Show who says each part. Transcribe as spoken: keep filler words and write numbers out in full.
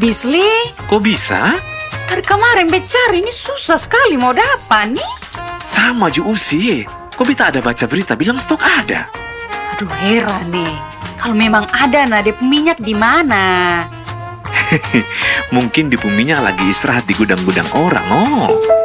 Speaker 1: Bisli.
Speaker 2: Kok bisa?
Speaker 1: Dari kemarin becari ini susah sekali mau dapat nih.
Speaker 2: Sama ju usi. Kok beta ada baca berita bilang stok ada?
Speaker 1: Aduh heran nih. Kalau memang ada nah dep minyak di mana?
Speaker 2: Mungkin di minyak lagi istirahat di gudang-gudang orang, oh.